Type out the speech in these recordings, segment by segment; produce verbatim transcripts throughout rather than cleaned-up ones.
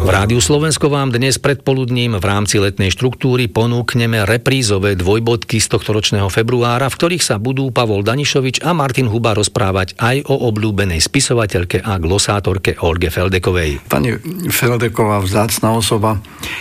V Rádiu Slovensko vám dnes predpoludním v rámci letnej štruktúry ponúkneme reprízové dvojbodky z tohtoročného februára, v ktorých sa budú Pavol Danišovič a Martin Huba rozprávať aj o obľúbenej spisovateľke a glosátorke Olge Feldekovej. Pani Feldeková, vzácna osoba,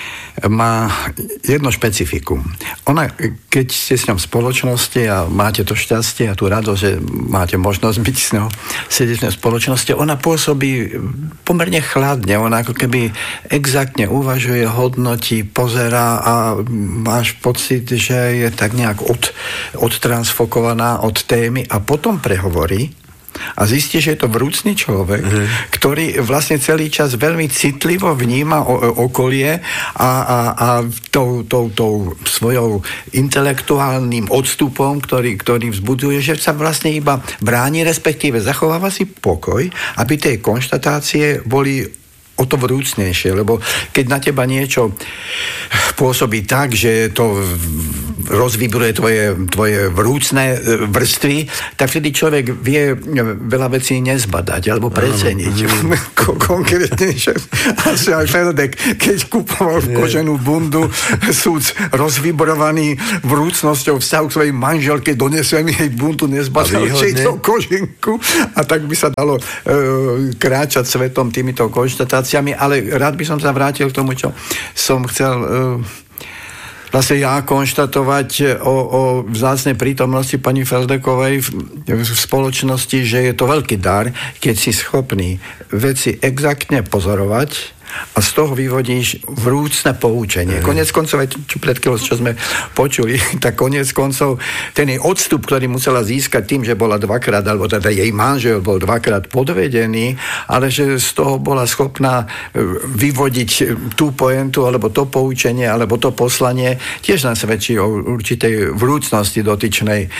má jedno špecifikum. Ona, keď ste s ňou v spoločnosti a máte to šťastie a tú radosť, že máte možnosť byť s ňou, sedieť v spoločnosti, ona pôsobí pomerne chladne. Ona ako keby exaktne uvažuje, hodnotí, pozerá a máš pocit, že je tak nejak od, odtransfokovaná od témy a potom prehovorí a zistí, že je to vrúcný človek, mm. ktorý vlastne celý čas veľmi citlivo vníma o, okolie a, a, a tou, tou, tou svojou intelektuálnym odstupom, ktorý, ktorý vzbudzuje, že sa vlastne iba bráni, respektíve zachováva si pokoj, aby tie konštatácie boli o to vrúcnejšie, lebo keď na teba niečo pôsobí tak, že to rozvibruje tvoje, tvoje vrúcne vrstvy, tak vtedy človek vie veľa vecí nezbadať alebo preceniť. Konkrétnejšie. Asi aj Feldek, keď kupoval koženú bundu, súd rozvibrovaný vrúcnosťou vzťahu k svojej manželke, donesem jej bundu, nezbadal čejto koženku a tak by sa dalo e, kráčať svetom týmito konštatáciami, ale rád by som sa vrátil k tomu, čo som chcel e, vlastne ja konštatovať o, o vzácnej prítomnosti pani Feldekovej v, v spoločnosti, že je to veľký dar, keď si schopný veci exaktne pozorovať a z toho vyvodíš vrúcne poučenie. Konec koncov, čo pred chvíľou, čo sme počuli, tak konec koncov ten jej odstup, ktorý musela získať tým, že bola dvakrát, alebo teda jej manžel bol dvakrát podvedený, ale že z toho bola schopná vyvodiť tú pointu, alebo to poučenie, alebo to poslanie, tiež nám svedčí o určitej vrúcnosti dotyčnej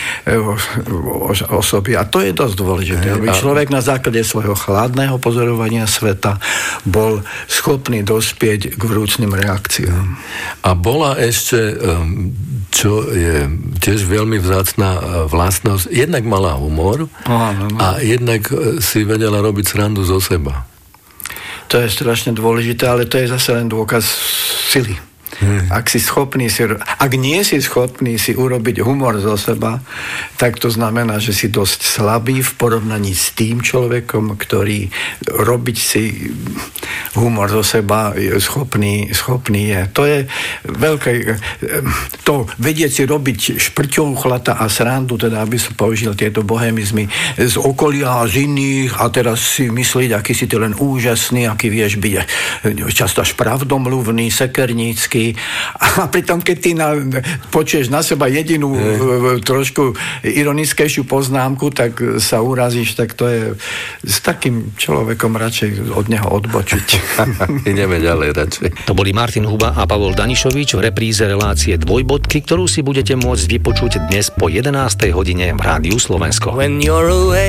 osoby. A to je dosť dôležité, aby človek na základe svojho chladného pozorovania sveta bol schopný dospieť k vrúcnym reakciám. A bola ešte, čo je tiež veľmi vzácna vlastnosť, jednak mala humor Aha, no, no. a jednak si vedela robiť srandu zo seba. To je strašne dôležité, ale to je zase len dôkaz sily. Hmm. Ak si schopný si, ak nie si schopný si urobiť humor zo seba, tak to znamená, že si dosť slabý v porovnaní s tým človekom, ktorý robiť si humor zo seba schopný, schopný je. To je veľké, to vedieť si robiť šprťov, chlata a srandu, teda aby som použil tieto bohemizmy z okolia a z iných a teraz si myslieť, aký si ty len úžasný, aký vieš byť často až pravdomluvný, sekernícky. A pritom, keď ty na, počuješ na seba jedinú e, trošku ironickejšiu poznámku, tak sa urazíš, tak to je s takým človekom radšej od neho odbočiť. Ideme ďalej radšej. To boli Martin Huba a Pavol Danišovič v repríze relácie Dvojbodky, ktorú si budete môcť vypočuť dnes po jedenástej hodine v Rádiu Slovensko.